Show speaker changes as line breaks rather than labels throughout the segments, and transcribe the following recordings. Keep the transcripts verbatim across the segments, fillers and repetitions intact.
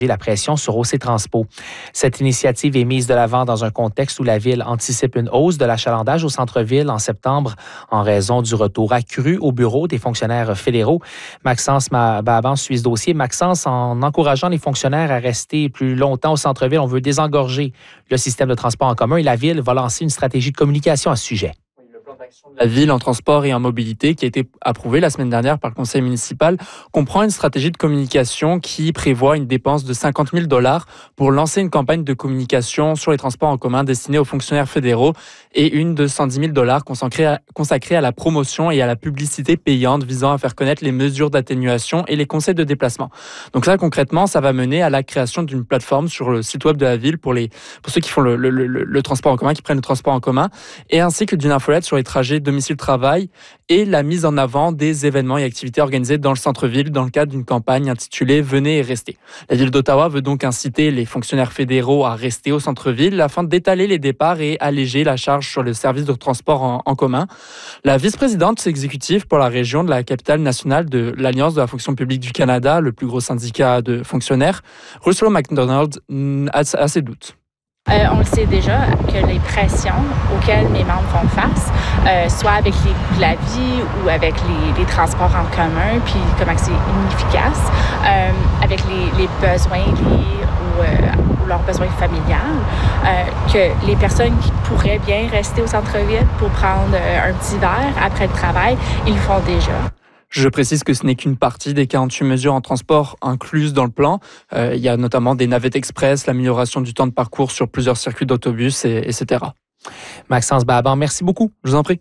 la pression sur O C Transpo. Cette initiative est mise de l'avant dans un contexte où la Ville anticipe une hausse de l'achalandage au centre-ville en septembre en raison du retour accru au bureau des fonctionnaires fédéraux. Maxence Baban suit ce dossier. Maxence, en encourageant les fonctionnaires à rester plus longtemps au centre-ville, on veut désengorger le système de transport en commun et la Ville va lancer une stratégie de communication à ce sujet.
La Ville en transport et en mobilité, qui a été approuvée la semaine dernière par le conseil municipal, comprend une stratégie de communication qui prévoit une dépense de cinquante mille dollars pour lancer une campagne de communication sur les transports en commun destinée aux fonctionnaires fédéraux et une de cent dix mille dollars consacrée à, consacrée à la promotion et à la publicité payante visant à faire connaître les mesures d'atténuation et les conseils de déplacement. Donc ça, concrètement, ça va mener à la création d'une plateforme sur le site web de la Ville pour, les, pour ceux qui font le, le, le, le transport en commun, qui prennent le transport en commun, et ainsi que d'une infolette sur les trajets domicile-travail et la mise en avant des événements et activités organisés dans le centre-ville dans le cadre d'une campagne intitulée « Venez et restez ». La Ville d'Ottawa veut donc inciter les fonctionnaires fédéraux à rester au centre-ville afin d'étaler les départs et alléger la charge sur le service de transport en, en commun. La vice-présidente exécutive pour la région de la capitale nationale de l'Alliance de la fonction publique du Canada, le plus gros syndicat de fonctionnaires, Russell McDonald, a, a ses doutes.
Euh, on le sait déjà que les pressions auxquelles mes membres font face, euh, soit avec les coûts de la vie ou avec les, les transports en commun, puis comment c'est inefficace, euh, avec les, les besoins liés ou, euh, ou leurs besoins familiales, euh, que les personnes qui pourraient bien rester au centre-ville pour prendre euh, un petit verre après le travail, ils le font déjà.
Je précise que ce n'est qu'une partie des quarante-huit mesures en transport incluses dans le plan. Euh, il y a notamment des navettes express, l'amélioration du temps de parcours sur plusieurs circuits d'autobus, et, etc.
Maxence Baban, merci beaucoup.
Je vous en prie.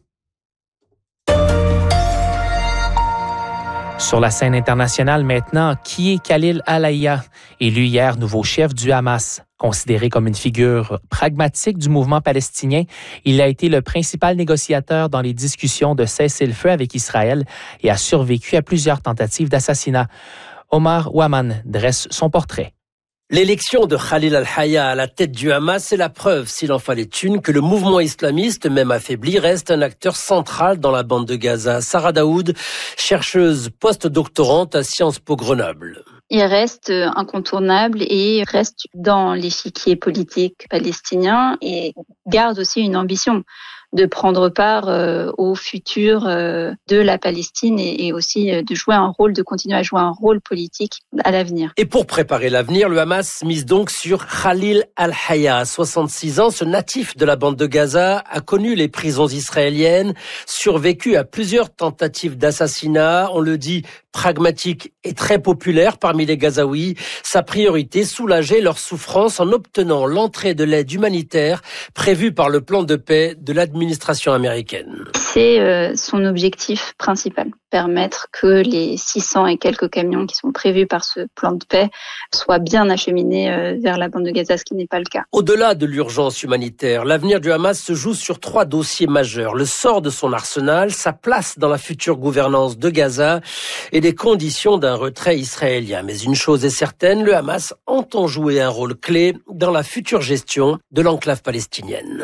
Sur la scène internationale maintenant, qui est Khalil al-Hayya, élu hier nouveau chef du Hamas? Considéré comme une figure pragmatique du mouvement palestinien, il a été le principal négociateur dans les discussions de cessez-le-feu avec Israël et a survécu à plusieurs tentatives d'assassinat. Omar Ouaman dresse son portrait.
L'élection de Khalil al-Hayya à la tête du Hamas est la preuve, s'il en fallait une, que le mouvement islamiste, même affaibli, reste un acteur central dans la bande de Gaza. Sarah Daoud, chercheuse post-doctorante à Sciences Po Grenoble.
Il reste incontournable et reste dans l'échiquier politique palestinien et garde aussi une ambition de prendre part euh, au futur euh, de la Palestine et, et aussi euh, de jouer un rôle, de continuer à jouer un rôle politique à l'avenir.
Et pour préparer l'avenir, le Hamas mise donc sur Khalil al-Hayya. À soixante-six ans, ce natif de la bande de Gaza a connu les prisons israéliennes, survécu à plusieurs tentatives d'assassinat. On le dit, pragmatique et très populaire parmi les Gazaouis. Sa priorité, soulager leur souffrance en obtenant l'entrée de l'aide humanitaire prévue par le plan de paix de l'administration américaine.
C'est euh, son objectif principal, permettre que les six cents et quelques camions qui sont prévus par ce plan de paix soient bien acheminés euh, vers la bande de Gaza, ce qui n'est pas le cas.
Au-delà de l'urgence humanitaire, l'avenir du Hamas se joue sur trois dossiers majeurs. Le sort de son arsenal, sa place dans la future gouvernance de Gaza et les conditions d'un retrait israélien. Mais une chose est certaine, le Hamas entend jouer un rôle clé dans la future gestion de l'enclave palestinienne.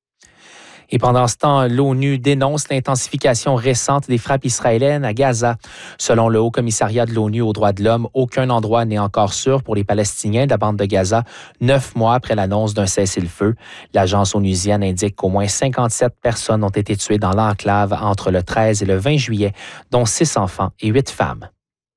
Et pendant ce temps, l'ONU dénonce l'intensification récente des frappes israéliennes à Gaza. Selon le Haut-Commissariat de l'ONU aux droits de l'homme, aucun endroit n'est encore sûr pour les Palestiniens de la bande de Gaza, neuf mois après l'annonce d'un cessez-le-feu. L'agence onusienne indique qu'au moins cinquante-sept personnes ont été tuées dans l'enclave entre le treize et le vingt juillet, dont six enfants et huit femmes.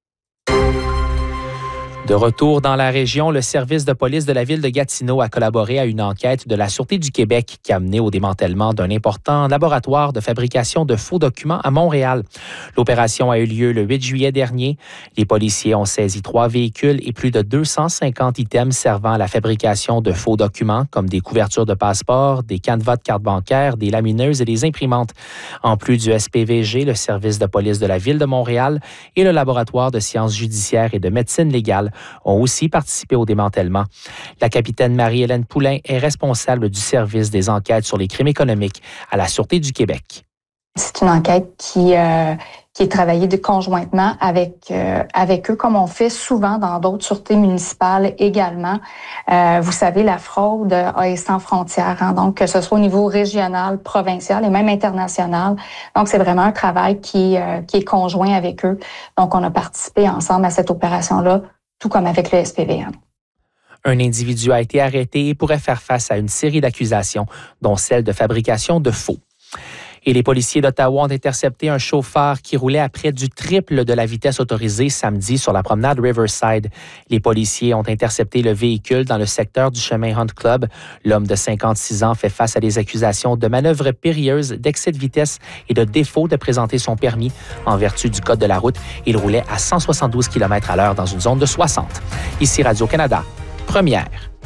De retour dans la région, le service de police de la ville de Gatineau a collaboré à une enquête de la Sûreté du Québec qui a mené au démantèlement d'un important laboratoire de fabrication de faux documents à Montréal. L'opération a eu lieu le huit juillet dernier. Les policiers ont saisi trois véhicules et plus de deux cent cinquante items servant à la fabrication de faux documents comme des couvertures de passeports, des canevas de cartes bancaires, des lamineuses et des imprimantes. En plus du S P V G, le service de police de la ville de Montréal et le laboratoire de sciences judiciaires et de médecine légale ont aussi participé au démantèlement. La capitaine Marie-Hélène Poulain est responsable du service des enquêtes sur les crimes économiques à la Sûreté du Québec.
C'est une enquête qui, euh, qui est travaillée de, conjointement avec, euh, avec eux, comme on fait souvent dans d'autres sûretés municipales également. Euh, vous savez, la fraude est sans frontières, hein, donc que ce soit au niveau régional, provincial et même international. Donc, c'est vraiment un travail qui, euh, qui est conjoint avec eux. Donc, on a participé ensemble à cette opération-là, tout comme avec le S P V M.
Un individu a été arrêté et pourrait faire face à une série d'accusations, dont celle de fabrication de faux. Et les policiers d'Ottawa ont intercepté un chauffeur qui roulait à près du triple de la vitesse autorisée samedi sur la promenade Riverside. Les policiers ont intercepté le véhicule dans le secteur du chemin Hunt Club. L'homme de cinquante-six ans fait face à des accusations de manœuvres périlleuses, d'excès de vitesse et de défaut de présenter son permis. En vertu du code de la route, il roulait à cent soixante-douze kilomètres à l'heure dans une zone de soixante. Ici Radio-Canada, première.